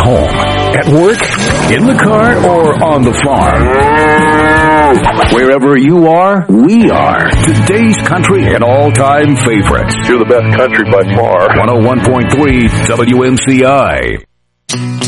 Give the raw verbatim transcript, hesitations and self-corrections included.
home, at work, in the car, or on the farm. Wherever you are, we are. Today's country and all-time favorites. You're the best country by far. one oh one point three W M C I.